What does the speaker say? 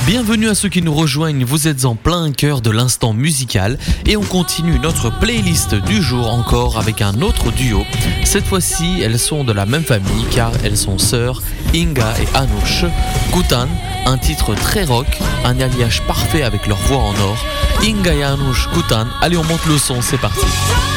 Bienvenue à ceux qui nous rejoignent, vous êtes en plein cœur de l'instant musical et on continue notre playlist du jour encore avec un autre duo. Cette fois-ci, elles sont de la même famille car elles sont sœurs, Inga et Anush. Gutan, un titre très rock, un alliage parfait avec leur voix en or. Inga et Anush, Gutan, allez on monte le son, c'est parti.